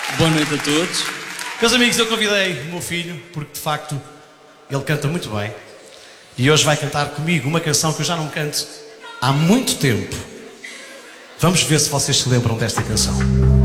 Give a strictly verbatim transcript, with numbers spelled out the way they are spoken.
Boa noite a todos. Meus amigos, eu convidei o meu filho, porque de facto ele canta muito bem. E hoje vai cantar comigo uma canção que eu já não canto há muito tempo. Vamos ver se vocês se lembram desta canção.